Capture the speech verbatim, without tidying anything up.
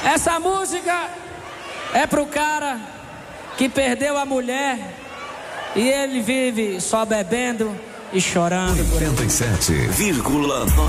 Essa música é pro cara que perdeu a mulher e ele vive só bebendo e chorando. oitenta e sete vírgula nove